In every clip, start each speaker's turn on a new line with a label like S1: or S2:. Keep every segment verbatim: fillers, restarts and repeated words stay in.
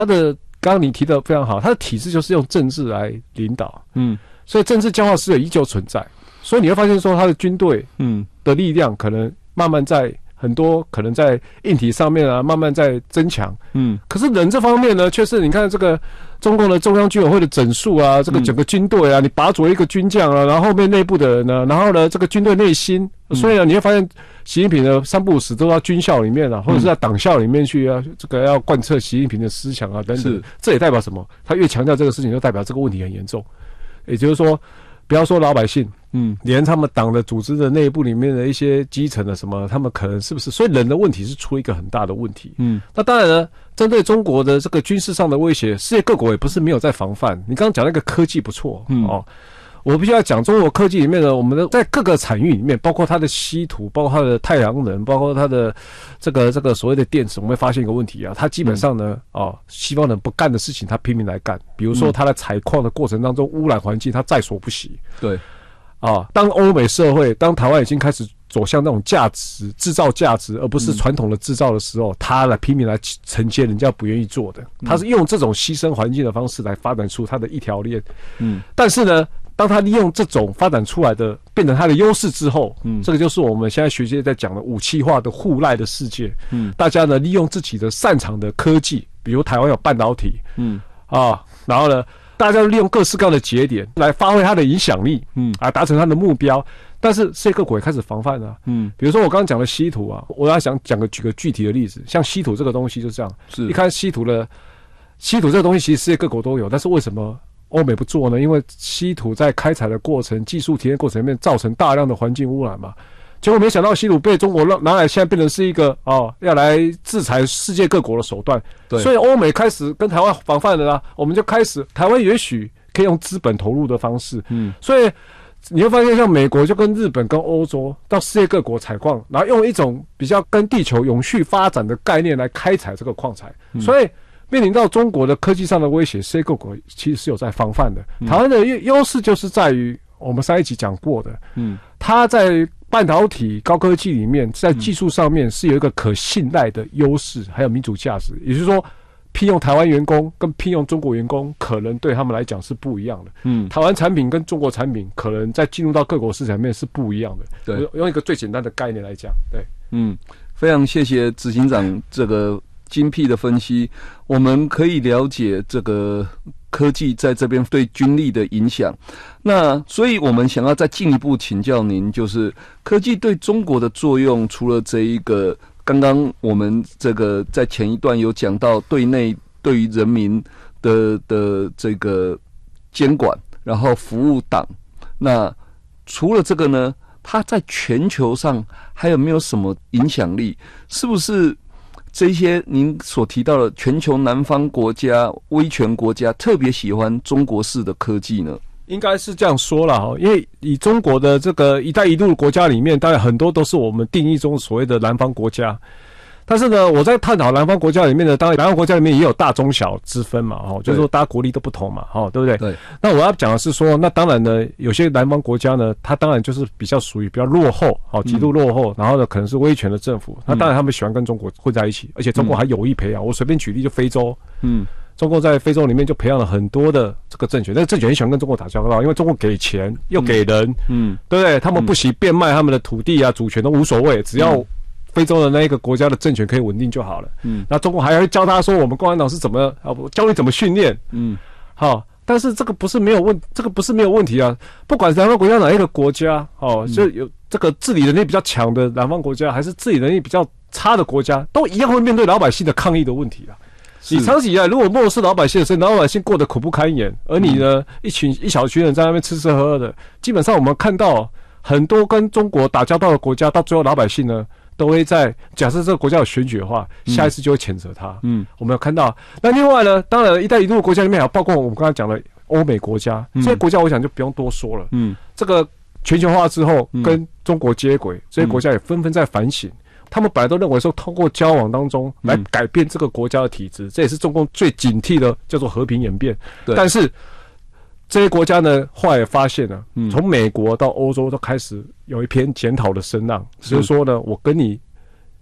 S1: 他的刚刚你提的非常好，他的体制就是用政治来领导，嗯，所以政治僵化是有依旧存在，所以你会发现说他的军队，嗯的力量可能慢慢在很多可能在硬体上面啊，慢慢在增强，嗯，可是人这方面呢，却是你看这个中共的中央军委会的整数啊，这个整个军队啊，你拔擢一个军将啊，然后后面内部的人呢，然后呢，这个军队内心，所以呢，你会发现习近平的三不五时都到军校里面啊，或者是在党校里面去啊，这个要贯彻习近平的思想啊等等。这也代表什么？他越强调这个事情，就代表这个问题很严重。也就是说，不要说老百姓，嗯，连他们党的组织的内部里面的一些基层的什么，他们可能是不是？所以人的问题是出一个很大的问题。嗯，那当然呢，针对中国的这个军事上的威胁，世界各国也不是没有在防范。你刚刚讲那个科技不错，嗯哦。我必须要讲，中国科技里面呢，我们的在各个产业里面，包括它的稀土，包括它的太阳能，包括它的这个这个所谓的电池，我们会发现一个问题啊，它基本上呢，嗯、哦，西方人不干的事情，它拼命来干。比如说，它在采矿的过程当中污染环境，它在所不惜。对，啊，当欧美社会，当台湾已经开始走向那种价值制造价值，而不是传统的制造的时候，它来拼命来承接人家不愿意做的，它是用这种牺牲环境的方式来发展出它的一条链。嗯，但是呢，当他利用这种发展出来的变成他的优势之后，嗯，这个就是我们现在学界在讲的武器化的互赖的世界。嗯，大家呢利用自己的擅长的科技，比如台湾有半导体，嗯啊，然后呢，大家利用各式各样的节点来发挥它的影响力，嗯，啊，达成它的目标。但是世界各国也开始防范了、啊，嗯，比如说我刚刚讲的稀土啊，我要想讲个举个具体的例子，像稀土这个东西就这样，是一看稀土的稀土这个东西，其实世界各国都有，但是为什么欧美不做呢？因为稀土在开采的过程、技术提炼过程里面造成大量的环境污染嘛。结果没想到稀土被中国拿来，现在变成是一个哦要来制裁世界各国的手段。对，所以欧美开始跟台湾防范了啦。我们就开始，台湾也许可以用资本投入的方式。嗯，所以你会发现，像美国就跟日本、跟欧洲到世界各国采矿，然后用一种比较跟地球永续发展的概念来开采这个矿材。嗯、所以面临到中国的科技上的威胁，世界各国其实是有在防范的。嗯、台湾的优势就是在于我们上一集讲过的，嗯，它在半导体高科技里面，在技术上面是有一个可信赖的优势，还有民主价值。也就是说，聘用台湾员工跟聘用中国员工，可能对他们来讲是不一样的。嗯，台湾产品跟中国产品，可能在进入到各国市场里面是不一样的。对，用一个最简单的概念来讲，对，
S2: 嗯，非常谢谢执行长这个精辟的分析，我们可以了解这个科技在这边对军力的影响。那所以我们想要再进一步请教您，就是科技对中国的作用，除了这一个刚刚我们这个在前一段有讲到对内对于人民的的这个监管，然后服务党，那除了这个呢，它在全球上还有没有什么影响力？是不是这些您所提到的全球南方国家、威权国家特别喜欢中国式的科技呢？
S1: 应该是这样说啦，因为以中国的这个一带一路国家里面，当然很多都是我们定义中所谓的南方国家。但是呢，我在探讨南方国家里面呢，当然南方国家里面也有大中小之分嘛，哦，就是说大家国力都不同嘛，哦，对不对？对。那我要讲的是说，那当然呢，有些南方国家呢，它当然就是比较属于比较落后，哦，极度落后，嗯、然后呢，可能是威权的政府，那当然他们喜欢跟中国混在一起，而且中国还有意培养。嗯、我随便举例，就非洲，嗯。中国在非洲里面就培养了很多的这个政权，那个政权很喜欢跟中国打交道，因为中国给钱又给人，嗯，对不对？他们不惜变卖他们的土地啊、主权都无所谓，只要非洲的那一个国家的政权可以稳定就好了。嗯，那中国还会教他说，我们共产党是怎么啊，教你怎么训练，嗯，好，但是这个不是没有问，这个不是没有问题啊。不管是南方国家哪一个国家，哦，就有这个治理能力比较强的南方国家，还是治理能力比较差的国家，都一样会面对老百姓的抗议的问题啊。你长期以来，如果漠视老百姓的时候，老百姓过得苦不堪言，而你呢，一群一小群人在那边吃吃喝喝的，基本上我们看到很多跟中国打交道的国家，到最后老百姓呢，都会在假设这个国家有选举的话，下一次就会谴责他。嗯，我们有看到。那另外呢，当然，一带一路的国家里面，还包括我们刚才讲的欧美国家，这些国家，我想就不用多说了。嗯，这个全球化之后，跟中国接轨，这些国家也纷纷在反省。他们本来都认为说，通过交往当中来改变这个国家的体制，嗯、这也是中共最警惕的，叫做和平演变。但是这些国家呢，后来也发现了，嗯、从美国到欧洲都开始有一篇检讨的声浪，就是说呢，我跟你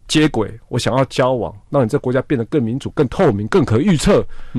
S1: 接轨，我想要交往，让你这个国家变得更民主、更透明、更可预测。